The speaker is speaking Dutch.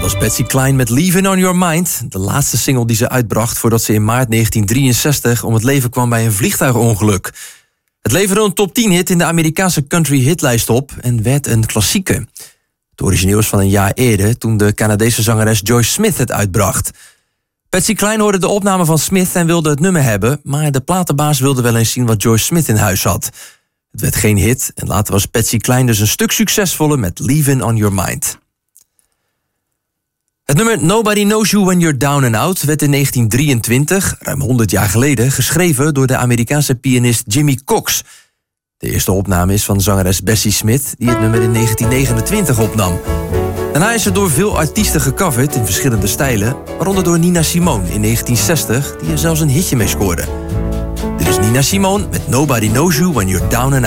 was Patsy Cline met Leaving on Your Mind. De laatste single die ze uitbracht voordat ze in maart 1963 om het leven kwam bij een vliegtuigongeluk. Het leverde een top 10 hit in de Amerikaanse country hitlijst op en werd een klassieker. Het origineel is van een jaar eerder toen de Canadese zangeres Joyce Smith het uitbracht. Patsy Cline hoorde de opname van Smith en wilde het nummer hebben, maar de platenbaas wilde wel eens zien wat Joyce Smith in huis had. Het werd geen hit en later was Patsy Cline dus een stuk succesvoller met Leaving on Your Mind. Het nummer Nobody Knows You When You're Down and Out werd in 1923, ruim 100 jaar geleden, geschreven door de Amerikaanse pianist Jimmy Cox. De eerste opname is van zangeres Bessie Smith, die het nummer in 1929 opnam. Daarna is het door veel artiesten gecoverd in verschillende stijlen, waaronder door Nina Simone in 1960, die er zelfs een hitje mee scoorde. Dit is Nina Simone met Nobody Knows You When You're Down and Out.